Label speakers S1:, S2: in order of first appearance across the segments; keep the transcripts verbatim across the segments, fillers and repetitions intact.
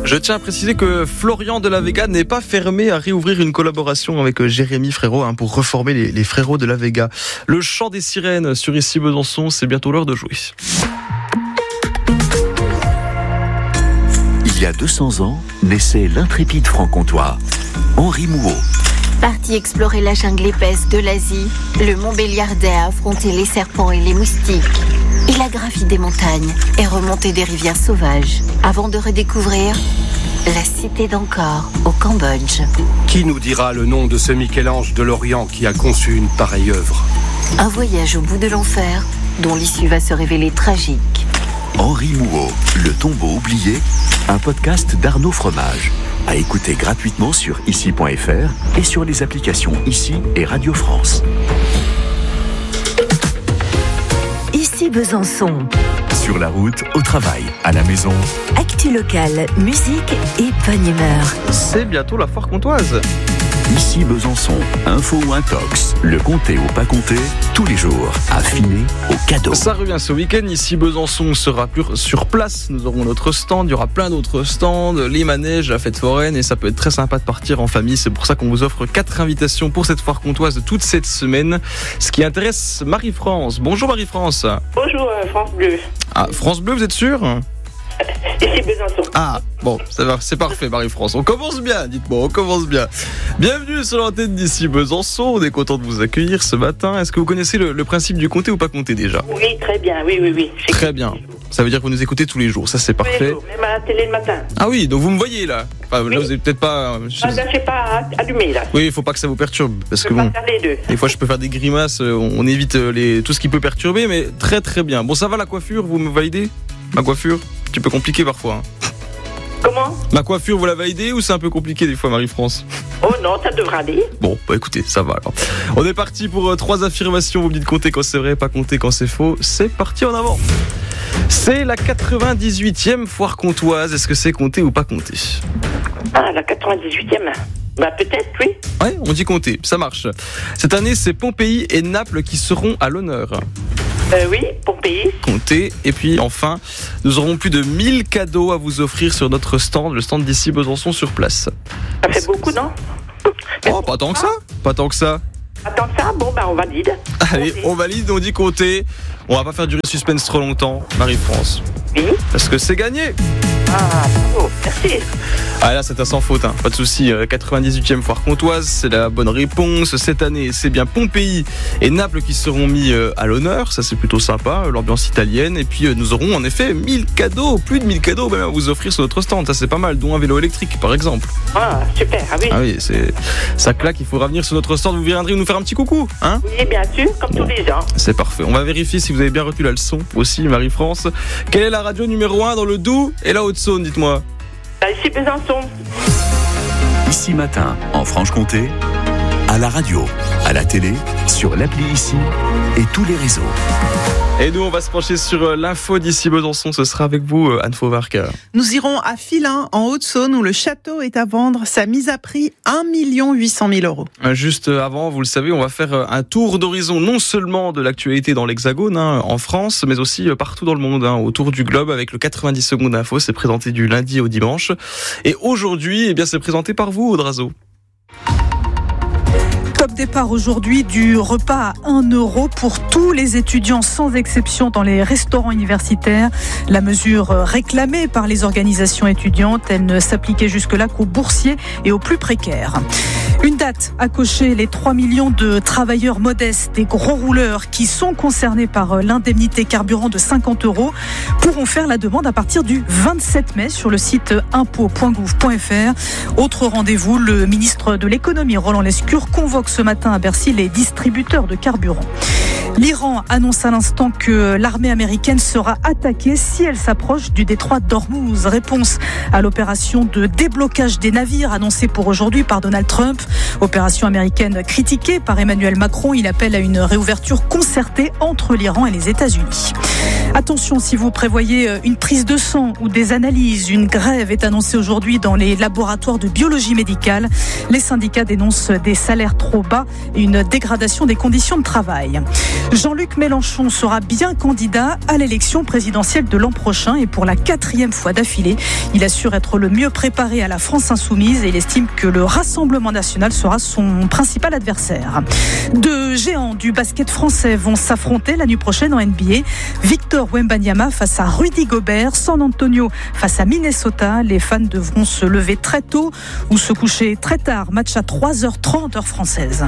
S1: Je tiens à préciser que Florian de la Vega n'est pas fermé à réouvrir une collaboration avec Jérémy Frérot hein, pour reformer les, les frérots de la Vega. Le chant des sirènes sur Ici Besançon, c'est bientôt l'heure de jouer.
S2: Il y a deux cents ans, naissait l'intrépide franc-comtois, Henri Mouot.
S3: Parti explorer la jungle épaisse de l'Asie, le Montbéliardais a affronté les serpents et les moustiques. Il a gravi des montagnes et remonté des rivières sauvages, avant de redécouvrir la cité d'Angkor, au Cambodge.
S4: Qui nous dira le nom de ce Michel-Ange de l'Orient qui a conçu une pareille œuvre ?
S3: Un voyage au bout de l'enfer, dont l'issue va se révéler tragique.
S2: Henri Mouot, Le tombeau oublié, un podcast d'Arnaud Fromage. À écouter gratuitement sur ici point f r et sur les applications Ici et Radio France.
S5: Ici Besançon.
S2: Sur la route, au travail, à la maison.
S5: Actu locale, musique et bonne humeur.
S1: C'est bientôt la foire comtoise.
S2: Ici Besançon, info ou intox, le compter ou pas compter, tous les jours, affiné au cadeau.
S1: Ça revient ce week-end, Ici Besançon sera plus sur place, nous aurons notre stand, il y aura plein d'autres stands, les manèges, la fête foraine et ça peut être très sympa de partir en famille, c'est pour ça qu'on vous offre quatre invitations pour cette foire comtoise de toute cette semaine, ce qui intéresse Marie-France. Bonjour Marie-France.
S6: Bonjour euh, France Bleu.
S1: Ah, France Bleu, vous êtes sûr ?
S6: Ici Besançon.
S1: Ah, bon, ça va, c'est parfait Marie-France. On commence bien, dites-moi, on commence bien. Bienvenue sur l'antenne d'Ici Besançon, on est content de vous accueillir ce matin. Est-ce que vous connaissez le, le principe du compter ou pas compter déjà ?
S6: Oui, très bien, oui, oui, oui. J'ai
S1: Très bien. Ça veut dire que vous nous écoutez tous les jours, ça c'est parfait.
S6: jours, même à la télé le matin.
S1: Ah oui, donc vous me voyez là. Enfin,
S6: Oui.
S1: là vous avez peut-être pas... je-
S6: Ah, là, je sais pas allumé, là.
S1: Oui, il faut pas que ça vous perturbe, parce
S6: Je
S1: que
S6: peux
S1: bon...
S6: pas faire les deux.
S1: Des fois je peux faire des grimaces, euh, on on évite euh, les... tout ce qui peut perturber, mais très très bien. Bon, ça va la coiffure, vous me validez ? Ma coiffure ? Un petit peu compliqué parfois. hein.
S6: Comment ?
S1: Ma coiffure, vous la validez ou c'est un peu compliqué des fois Marie-France ?
S6: Oh non, ça devra aller.
S1: Bon, bah écoutez, ça va alors. On est parti pour euh, trois affirmations. Vous me dites compter quand c'est vrai, pas compter quand c'est faux. C'est parti en avant. C'est la quatre-vingt-dix-huitième foire comtoise. Est-ce que c'est compter ou pas compter ?
S6: Ah, la quatre-vingt-dix-huitième. Bah peut-être, oui.
S1: Ouais, on dit compter, ça marche. Cette année, c'est Pompéi et Naples qui seront à l'honneur.
S6: Euh, oui, Pompéi.
S1: Compter. Et puis enfin, nous aurons plus de mille cadeaux à vous offrir sur notre stand, le stand d'Ici Besançon sur place.
S6: Ça fait beaucoup, non ?
S1: Oh, pas tant que ça. Pas tant que ça.
S6: Attends ça, bon, bah on valide.
S1: Allez, on valide, on dit compter. On va pas faire durer le suspense trop longtemps, Marie-France.
S6: Oui.
S1: Parce que c'est gagné.
S6: Ah, bravo, merci.
S1: Ah là, c'est un sans faute, hein. Pas de souci. Euh, quatre-vingt-dix-huitième foire comtoise, c'est la bonne réponse. Cette année, c'est bien Pompéi et Naples qui seront mis euh, à l'honneur. Ça, c'est plutôt sympa, euh, l'ambiance italienne. Et puis, euh, nous aurons en effet mille cadeaux, plus de mille cadeaux même à vous offrir sur notre stand. Ça, c'est pas mal, dont un vélo électrique, par exemple.
S6: Ah, super, ah oui.
S1: Ah oui, c'est ça claque. Il faudra venir sur notre stand. Vous viendrez nous faire un petit coucou, hein ?
S6: Oui, bien sûr, comme
S1: Bon.
S6: tous les gens.
S1: C'est parfait. On va vérifier si vous avez bien retenu la leçon aussi, Marie-France. Quelle est la radio numéro un dans le Doubs et la Haute-Saône, dites-moi ?
S6: Bah, ici Besançon.
S2: Ici matin, en Franche-Comté, à la radio, à la télé, sur l'appli Ici et tous les réseaux.
S1: Et nous, on va se pencher sur l'info d'Ici Besançon. Ce sera avec vous, Anne Fauvarc.
S7: Nous irons à Filin, en Haute-Saône, où le château est à vendre. Sa mise à prix, un million huit cent mille euros.
S1: Juste avant, vous le savez, on va faire un tour d'horizon, non seulement de l'actualité dans l'Hexagone, hein, en France, mais aussi partout dans le monde, hein, autour du globe, avec le quatre-vingt-dix secondes d'info. C'est présenté du lundi au dimanche. Et aujourd'hui, eh bien, c'est présenté par vous, Audrazo.
S8: Top départ aujourd'hui du repas à un euro pour tous les étudiants sans exception dans les restaurants universitaires. La mesure réclamée par les organisations étudiantes, elle ne s'appliquait jusque-là qu'aux boursiers et aux plus précaires. Une date à cocher, les trois millions de travailleurs modestes et gros rouleurs qui sont concernés par l'indemnité carburant de cinquante euros pourront faire la demande à partir du vingt-sept mai sur le site impôts point gouv point f r. Autre rendez-vous, le ministre de l'économie Roland Lescure convoque ce matin à Bercy les distributeurs de carburant. L'Iran annonce à l'instant que l'armée américaine sera attaquée si elle s'approche du détroit d'Ormuz. Réponse à l'opération de déblocage des navires annoncée pour aujourd'hui par Donald Trump. neuf. Opération américaine critiquée par Emmanuel Macron. Il appelle à une réouverture concertée entre l'Iran et les États-Unis. Attention, si vous prévoyez une prise de sang ou des analyses, une grève est annoncée aujourd'hui dans les laboratoires de biologie médicale. Les syndicats dénoncent des salaires trop bas et une dégradation des conditions de travail. Jean-Luc Mélenchon sera bien candidat à l'élection présidentielle de l'an prochain et pour la quatrième fois d'affilée. Il assure être le mieux préparé à la France insoumise et il estime que le Rassemblement national sera son principal adversaire. Deux géants du basket français vont s'affronter la nuit prochaine en N B A. Victor Wembanyama face à Rudy Gobert, San Antonio face à Minnesota. Les fans devront se lever très tôt ou se coucher très tard. Match à trois heures trente heure française.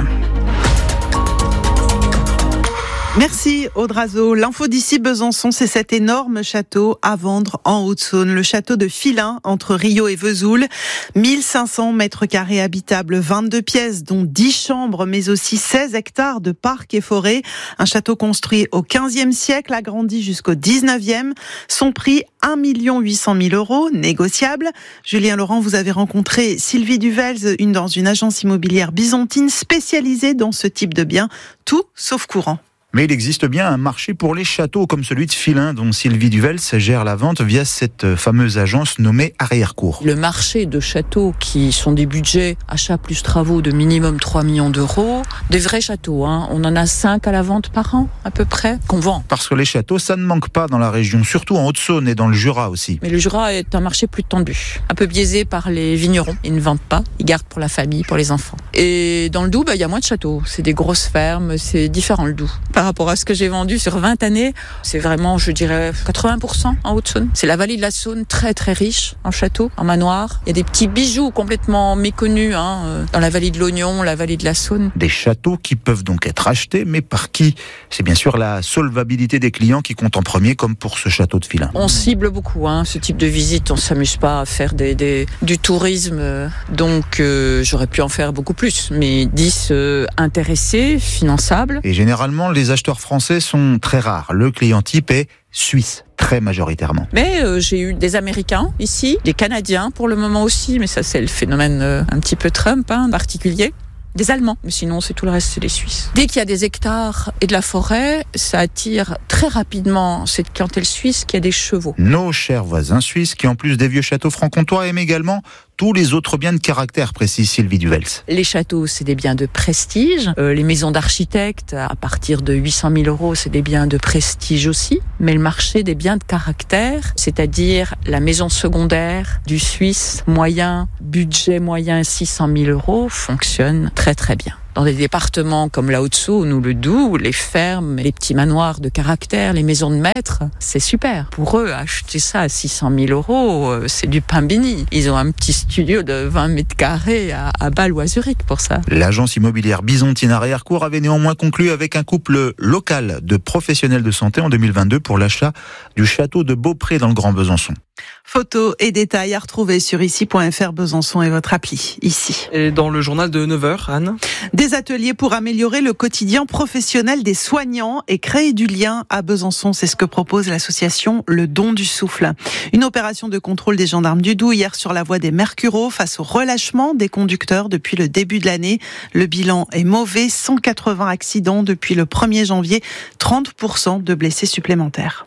S7: Merci Audrazo. L'info d'ici Besançon, c'est cet énorme château à vendre en Haute-Saône. Le château de Filin, entre Rio et Vesoul. mille cinq cents mètres carrés habitables, vingt-deux pièces, dont dix chambres, mais aussi seize hectares de parcs et forêts. Un château construit au quinzième siècle, agrandi jusqu'au dix-neuvième. Son prix, un million huit cent mille euros, négociable. Julien Laurent, vous avez rencontré Sylvie Duvels, une dans une agence immobilière byzantine spécialisée dans ce type de biens, tout sauf courant.
S9: Mais il existe bien un marché pour les châteaux comme celui de Filin, dont Sylvie Duvels gère la vente via cette fameuse agence nommée Arrière-Cour.
S10: Le marché de châteaux qui sont des budgets achats plus travaux de minimum trois millions d'euros, des vrais châteaux, hein. On en a cinq à la vente par an à peu près, qu'on vend.
S9: Parce que les châteaux, ça ne manque pas dans la région, surtout en Haute-Saône et dans le Jura aussi.
S10: Mais le Jura est un marché plus tendu, un peu biaisé par les vignerons. Ils ne vendent pas, ils gardent pour la famille, pour les enfants. Et dans le Doubs, bah, il y a moins de châteaux, c'est des grosses fermes, c'est différent le Doubs. Par rapport à ce que j'ai vendu sur vingt années, c'est vraiment, je dirais, quatre-vingts pour cent en Haute-Saône. C'est la vallée de la Saône, très très riche en châteaux, en manoirs. Il y a des petits bijoux complètement méconnus hein, dans la vallée de l'Oignon, la vallée de la Saône.
S9: Des châteaux qui peuvent donc être achetés, mais par qui ? C'est bien sûr la solvabilité des clients qui compte en premier, comme pour ce château de Filin.
S10: On cible beaucoup hein, ce type de visite. On ne s'amuse pas à faire des, des, du tourisme, donc euh, j'aurais pu en faire beaucoup plus. Mais dix euh, intéressés, finançables.
S9: Et généralement, les acheteurs français sont très rares. Le client type est suisse, très majoritairement.
S10: Mais euh, j'ai eu des Américains ici, des Canadiens pour le moment aussi, mais ça c'est le phénomène euh, un petit peu Trump, hein, particulier. Des Allemands, mais sinon c'est tout le reste, c'est des Suisses. Dès qu'il y a des hectares et de la forêt, ça attire très rapidement cette clientèle suisse qui a des chevaux.
S9: Nos chers voisins suisses qui, en plus des vieux châteaux franc-comtois, aiment également tous les autres biens de caractère, précise Sylvie Duvels.
S10: Les châteaux, c'est des biens de prestige. Euh, les maisons d'architectes, à partir de huit cent mille euros, c'est des biens de prestige aussi. Mais le marché des biens de caractère, c'est-à-dire la maison secondaire du Suisse moyen, budget moyen six cent mille euros, fonctionne très très bien. Dans des départements comme la Haute-Saône ou le Doubs, les fermes, les petits manoirs de caractère, les maisons de maître, c'est super. Pour eux, acheter ça à six cent mille euros, c'est du pain béni. Ils ont un petit studio de vingt mètres carrés à, à Bâle ou à Zurich pour ça.
S9: L'agence immobilière byzantine Arrière-Cour avait néanmoins conclu avec un couple local de professionnels de santé en deux mille vingt-deux pour l'achat du château de Beaupré dans le Grand Besançon.
S7: Photos et détails à retrouver sur ici point f r. Besançon et votre appli, ici.
S1: Et dans le journal de neuf heures, Anne ?
S7: Des ateliers pour améliorer le quotidien professionnel des soignants et créer du lien à Besançon. C'est ce que propose l'association Le Don du Souffle. Une opération de contrôle des gendarmes du Doubs hier sur la voie des Mercureaux face au relâchement des conducteurs depuis le début de l'année. Le bilan est mauvais, cent quatre-vingts accidents depuis le premier janvier, trente pour cent de blessés supplémentaires.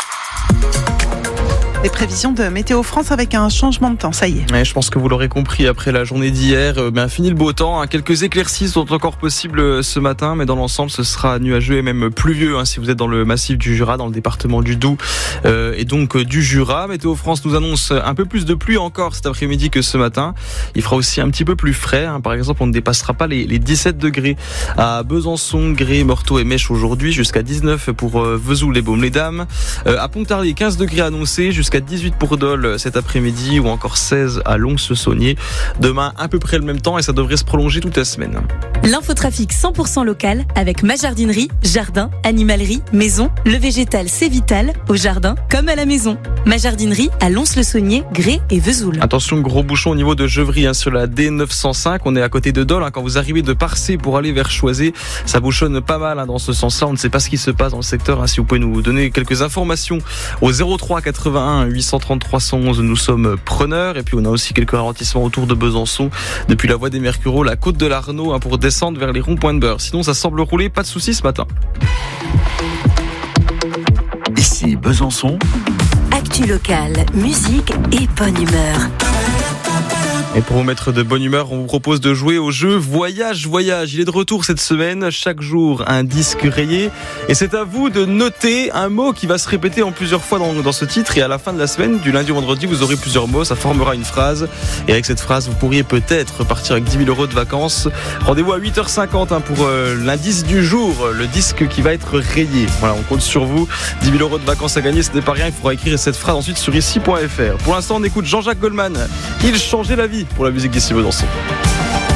S7: Les prévisions de Météo France avec un changement de temps, ça y est.
S1: Ouais, je pense que vous l'aurez compris après la journée d'hier. Euh, bien, fini le beau temps. Hein. Quelques éclaircies sont encore possibles ce matin, mais dans l'ensemble, ce sera nuageux et même pluvieux hein, si vous êtes dans le massif du Jura, dans le département du Doubs euh, et donc euh, du Jura. Météo France nous annonce un peu plus de pluie encore cet après-midi que ce matin. Il fera aussi un petit peu plus frais. Hein. Par exemple, on ne dépassera pas les, les dix-sept degrés à Besançon, Gré, Meurthe et Mèche aujourd'hui, jusqu'à dix-neuf pour euh, Vesoul et Baume-les-Dames. Euh, à Pontarlier, quinze degrés annoncés, jusqu'à dix-huit pour Dole cet après-midi ou encore seize à Lons-le-Saunier. Demain, à peu près le même temps et ça devrait se prolonger toute la semaine.
S5: L'infotrafic cent pour cent local avec ma jardinerie, jardin, animalerie, maison. Le végétal, c'est vital, au jardin comme à la maison. Ma jardinerie à Lons-le-Saunier, Gré et Vesoul.
S1: Attention, gros bouchon au niveau de Geuvry hein, sur la D neuf cent cinq. On est à côté de Dole. Hein, quand vous arrivez de Parcé pour aller vers Choisé, ça bouchonne pas mal hein, dans ce sens-là. On ne sait pas ce qui se passe dans le secteur. Hein, si vous pouvez nous donner quelques informations au zéro trois quatre-vingt-un un huit cent trente trois cent onze, nous sommes preneurs. Et puis on a aussi quelques ralentissements autour de Besançon, depuis la voie des Mercureaux, la côte de l'Arnaud, hein, pour descendre vers les ronds-points de Beurre. Sinon ça semble rouler, pas de soucis ce matin.
S2: Ici Besançon.
S3: Actu locale, musique et bonne humeur.
S1: Et pour vous mettre de bonne humeur, on vous propose de jouer au jeu Voyage, Voyage. Il est de retour cette semaine, chaque jour un disque rayé. Et c'est à vous de noter un mot qui va se répéter en plusieurs fois dans, dans ce titre. Et à la fin de la semaine, du lundi au vendredi, vous aurez plusieurs mots, ça formera une phrase. Et avec cette phrase, vous pourriez peut-être partir avec dix mille euros de vacances. Rendez-vous à huit heures cinquante hein, pour euh, l'indice du jour, le disque qui va être rayé. Voilà, on compte sur vous. dix mille euros de vacances à gagner, ce n'est pas rien. Il faudra écrire cette phrase ensuite sur ici point f r. Pour l'instant, on écoute Jean-Jacques Goldman. Il changeait la vie pour la musique d'ici Besançon.